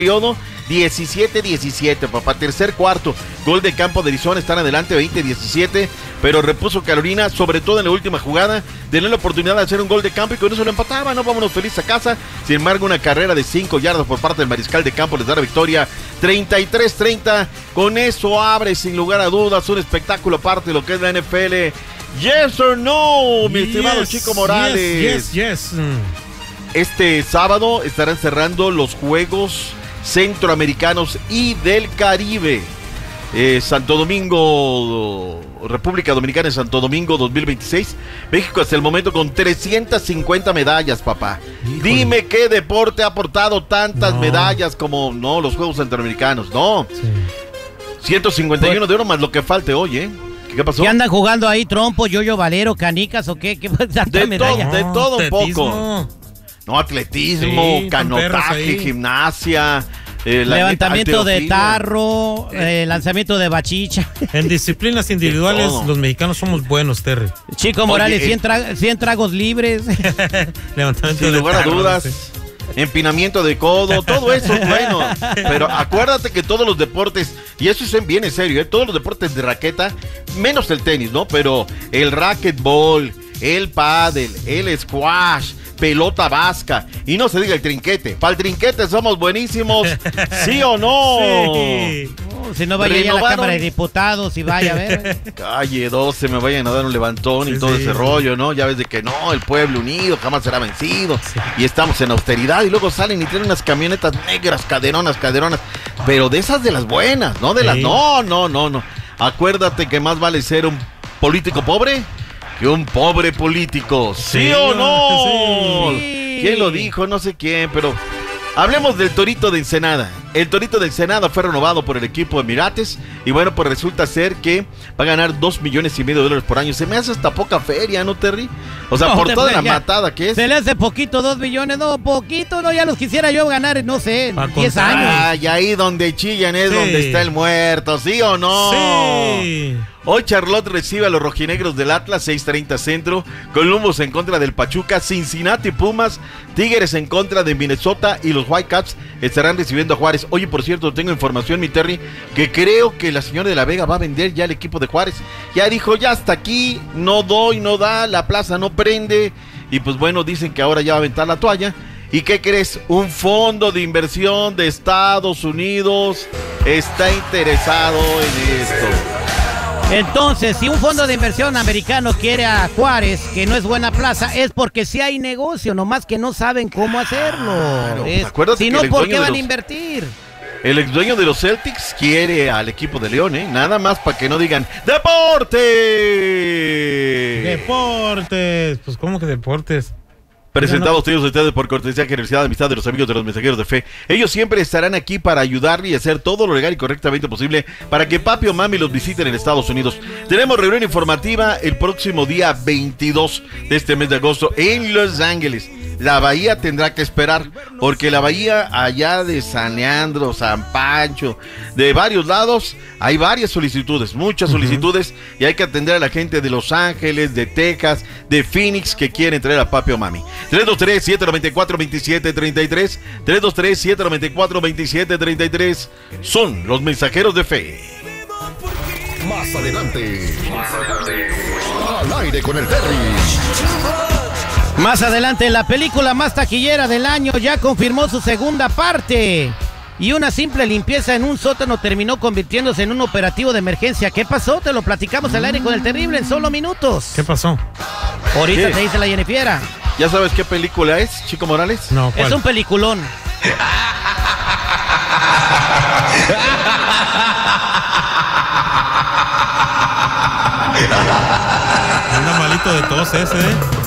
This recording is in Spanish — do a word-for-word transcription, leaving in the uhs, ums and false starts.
periodo, diecisiete diecisiete, papá. Tercer cuarto, gol de campo de Arizona, están adelante veinte diecisiete, pero repuso Carolina, sobre todo en la última jugada, de la oportunidad de hacer un gol de campo y con eso lo empataba, no, vámonos felices a casa. Sin embargo, una carrera de cinco yardas por parte del mariscal de campo les da la victoria, treinta y tres treinta. Con eso abre sin lugar a dudas un espectáculo aparte de lo que es la N F L. Yes or no, mi yes, estimado Chico Morales. Yes, yes, yes. Este sábado estarán cerrando los Juegos Centroamericanos y del Caribe. Eh, Santo Domingo, República Dominicana en Santo Domingo dos mil veintiséis. México hasta el momento con trescientas cincuenta medallas, papá. Híjole. Dime qué deporte ha aportado tantas no. medallas como no los Juegos Centroamericanos, no. Sí. ciento cincuenta y uno de oro más lo que falte hoy, ¿eh? ¿Qué pasó? ¿Qué andan jugando ahí, trompo, yoyo, valero, canicas o qué? ¿Qué de, medalla? To, de todo un poco. No, atletismo, sí, canotaje, gimnasia, eh, la levantamiento de tarro, eh, lanzamiento de bachicha. En disciplinas individuales los mexicanos somos buenos, Terry. Chico Morales, Oye, cien, tra cien tragos libres. Levantamiento sin de lugar tarro, a dudas. Sí. Empinamiento de codo, todo eso es bueno. Pero acuérdate que todos los deportes, y eso es bien en serio, ¿eh? Todos los deportes de raqueta, menos el tenis, ¿no? Pero el racquetball, el pádel, el squash, pelota vasca, y no se diga el trinquete. Para el trinquete somos buenísimos, ¿sí o no? Sí. Oh, si no vaya a la Cámara de Diputados y vaya a ver. Calle doce, me vayan a dar un levantón y sí, todo sí, ese sí. rollo, ¿no? Ya ves de que no, el pueblo unido jamás será vencido, sí. y estamos en austeridad, y luego salen y tienen unas camionetas negras, caderonas, caderonas, pero de esas de las buenas, no de sí. las, no, no, no, no. Acuérdate que más vale ser un político pobre que un pobre político, ¿sí, ¿sí o no? Sí. ¿Quién lo dijo? No sé quién, pero hablemos del Torito de Ensenada. El Torito de Ensenada fue renovado por el equipo de Emirates y bueno, pues resulta ser que va a ganar dos millones y medio de dólares por año. Se me hace hasta poca feria, ¿no, Terry? O sea, no, por toda la matada que es. Se le hace poquito, dos millones, no, poquito, no, ya los quisiera yo ganar, no sé, diez años. Ah, y ahí donde chillan es sí. donde está el muerto, ¿sí o no? Sí. Hoy Charlotte recibe a los rojinegros del Atlas, seis treinta centro, Columbus en contra del Pachuca, Cincinnati Pumas, Tigres en contra de Minnesota y los Whitecaps estarán recibiendo a Juárez. Oye, por cierto, tengo información, mi Terry, que creo que la señora de la Vega va a vender ya el equipo de Juárez. Ya dijo, ya hasta aquí, no doy, no da, la plaza no prende, y pues bueno, dicen que ahora ya va a aventar la toalla. ¿Y qué crees? Un fondo de inversión de Estados Unidos está interesado en esto. Entonces, si un fondo de inversión americano quiere a Juárez, que no es buena plaza, es porque sí hay negocio, nomás que no saben cómo hacerlo. Claro, es, si no, ¿por qué van los, a invertir? El ex dueño de los Celtics quiere al equipo de León, ¿eh? Nada más para que no digan ¡Deportes! ¡Deportes! Pues, ¿cómo que deportes? Presentados todos ustedes por cortesía, generosidad, amistad de los amigos de los mensajeros de fe. Ellos siempre estarán aquí para ayudarle y hacer todo lo legal y correctamente posible para que papi o mami los visiten en Estados Unidos. Tenemos reunión informativa el próximo día veintidós de este mes de agosto en Los Ángeles. La Bahía tendrá que esperar, porque la Bahía allá de San Leandro, San Pancho, de varios lados, hay varias solicitudes, muchas solicitudes, uh-huh. y hay que atender a la gente de Los Ángeles, de Texas, de Phoenix, que quieren traer a papi o mami. tres dos tres, siete nueve cuatro, dos siete tres tres, tres dos tres, siete nueve cuatro, dos siete tres tres, son los mensajeros de fe. Más adelante, más adelante, al aire con el Terry. Más adelante, la película más taquillera del año ya confirmó su segunda parte. Y una simple limpieza en un sótano terminó convirtiéndose en un operativo de emergencia. ¿Qué pasó? Te lo platicamos al aire con el Terrible en solo minutos. ¿Qué pasó? Ahorita ¿Qué? Te dice la Jennifiera. ¿Ya sabes qué película es, Chico Morales? No, ¿cuál? Es un peliculón. Anda malito de tos ese, ¿eh?